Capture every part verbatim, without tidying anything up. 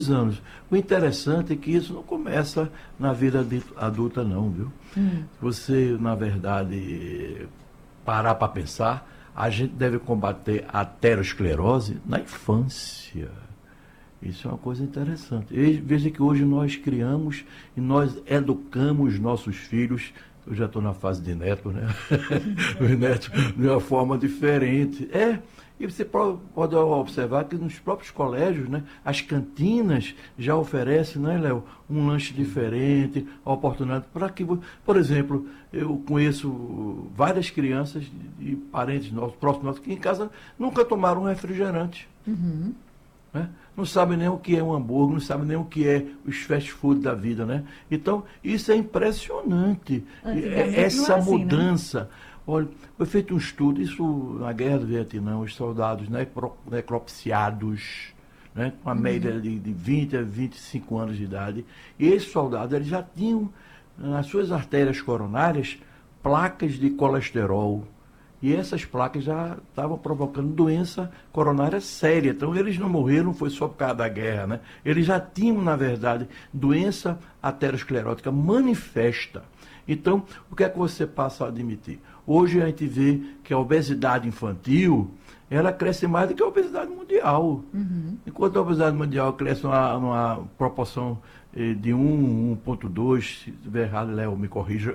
anos. O interessante é que isso não começa na vida adulta, não, viu? Hum. Você, na verdade, parar para pensar, a gente deve combater a aterosclerose na infância. Isso é uma coisa interessante. E veja que hoje nós criamos e nós educamos nossos filhos. Eu já estou na fase de neto, né? Os netos de uma forma diferente. É, e você pode observar que nos próprios colégios, né, as cantinas já oferecem, né, Léo, um lanche diferente, a oportunidade para que, por exemplo, eu conheço várias crianças e parentes nossos, próximos nossos, que em casa nunca tomaram um refrigerante. Uhum. Né? Não sabem nem o que é um hambúrguer, não sabem nem o que é os fast food da vida, né? Então, isso é impressionante. Essa assim, mudança. Né? Olha, foi feito um estudo, isso na guerra do Vietnã, os soldados necro, necropsiados, né, com a uhum. média de, de vinte a vinte e cinco anos de idade, e esses soldados eles já tinham nas suas artérias coronárias placas de colesterol. E essas placas já estavam provocando doença coronária séria. Então, eles não morreram, foi só por causa da guerra, né? Eles já tinham, na verdade, doença aterosclerótica manifesta. Então, o que é que você passa a admitir? Hoje a gente vê que a obesidade infantil, ela cresce mais do que a obesidade mundial. Uhum. Enquanto a obesidade mundial cresce numa, numa proporção eh, de um, um ponto dois, se estiver errado, Léo, me corrija.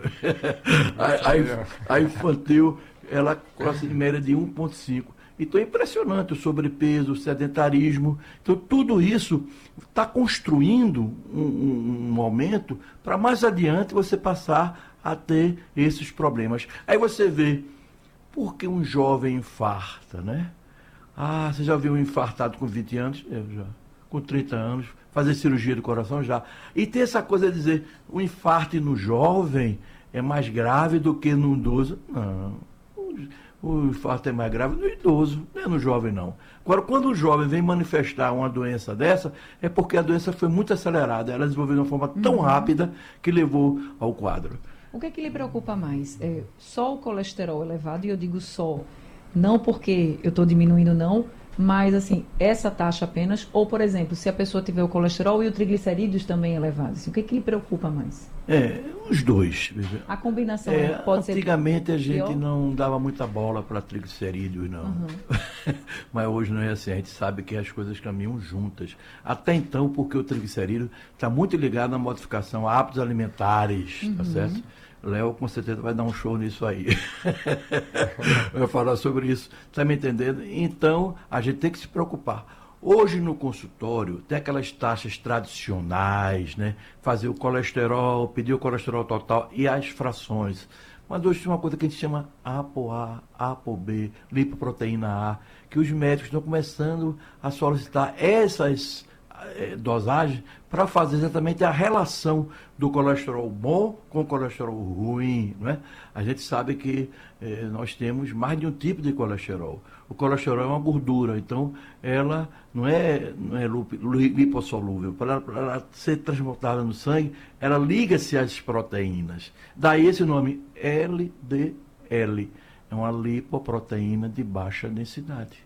a, a, a infantil, ela cresce em média de um ponto cinco. Então é impressionante o sobrepeso, o sedentarismo. Então tudo isso está construindo um, um, um aumento para mais adiante você passar a ter esses problemas. Aí você vê, por que um jovem infarta, né? Ah, você já viu um infartado com vinte anos? Eu já. Com trinta anos, fazer cirurgia do coração já. E tem essa coisa de dizer, o infarto no jovem é mais grave do que no idoso. Não. O infarto é mais grave no idoso, não é no jovem, não. Agora, quando o jovem vem manifestar uma doença dessa, é porque a doença foi muito acelerada. Ela desenvolveu de uma forma tão uhum. rápida que levou ao quadro. O que é que lhe preocupa mais? É só o colesterol elevado, e eu digo só, não porque eu estou diminuindo, não, mas, assim, essa taxa apenas, ou, por exemplo, se a pessoa tiver o colesterol e o triglicerídeos também elevados, assim, o que é que lhe preocupa mais? É, os dois. A combinação é, pode ser... Antigamente a gente pior? Não dava muita bola para triglicerídeos, não. Uhum. Mas hoje não é assim, a gente sabe que as coisas caminham juntas. Até então, porque o triglicerídeo está muito ligado à modificação, a hábitos alimentares, uhum. tá certo? Léo com certeza vai dar um show nisso aí. Vai falar sobre isso. Está me entendendo? Então, a gente tem que se preocupar. Hoje no consultório tem aquelas taxas tradicionais, né? Fazer o colesterol, pedir o colesterol total e as frações. Mas hoje tem uma coisa que a gente chama ApoA, ApoB, lipoproteína A, que os médicos estão começando a solicitar essas eh, dosagens para fazer exatamente a relação do colesterol bom com o colesterol ruim, não é? A gente sabe que eh, nós temos mais de um tipo de colesterol. O colesterol é uma gordura, então ela não é, não é lipossolúvel. Para ela, para ela ser transportada no sangue, ela liga-se às proteínas. Daí esse nome L D L, é uma lipoproteína de baixa densidade.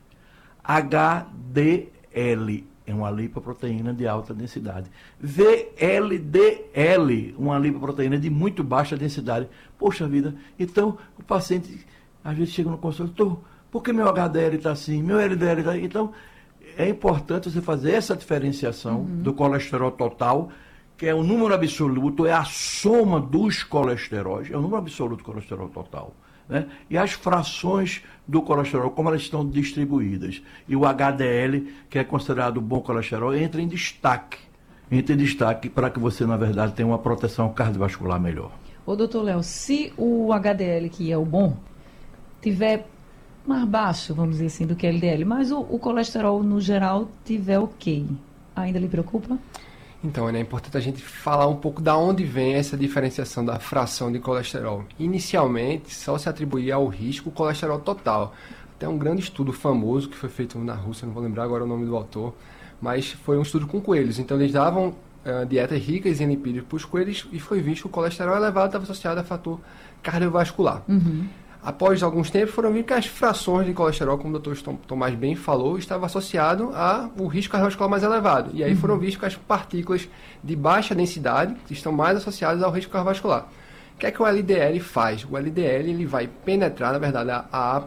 H D L, é uma lipoproteína de alta densidade. V L D L, uma lipoproteína de muito baixa densidade. Poxa vida, então o paciente às vezes chega no consultório, por que meu H D L está assim, meu L D L está... Então, é importante você fazer essa diferenciação uhum. do colesterol total, que é o número absoluto, é a soma dos colesteróis, é o número absoluto do colesterol total. Né? E as frações do colesterol, como elas estão distribuídas. E o H D L, que é considerado bom colesterol, entra em destaque. Entra em destaque para que você, na verdade, tenha uma proteção cardiovascular melhor. Ô, doutor Léo, se o H D L, que é o bom, tiver mais baixo, vamos dizer assim, do que L D L, mas o, o colesterol, no geral, tiver ok, ainda lhe preocupa? Então, é importante a gente falar um pouco da onde vem essa diferenciação da fração de colesterol. Inicialmente, só se atribuía ao risco o colesterol total. Tem um grande estudo famoso que foi feito na Rússia, não vou lembrar agora o nome do autor, mas foi um estudo com coelhos. Então, eles davam uh, dietas ricas em lipídios para os coelhos e foi visto que o colesterol elevado estava associado a fator cardiovascular. Uhum. Após alguns tempos, foram ver que as frações de colesterol, como o doutor Tomás bem falou, estavam associadas ao risco cardiovascular mais elevado. E aí foram vistos que as partículas de baixa densidade estão mais associadas ao risco cardiovascular. O que é que o L D L faz? O L D L ele vai penetrar, na verdade, a, a